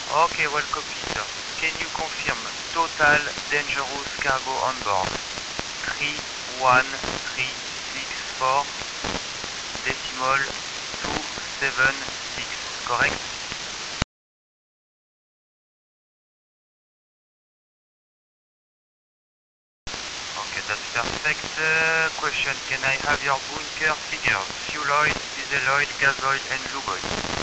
Okay, well copied. Can you confirm total dangerous cargo on board? 31364 decimal 276, correct? Okay, that's perfect. Question, can I have your bunker figures? Fuel oil, diesel oil, gas oil and lube oil?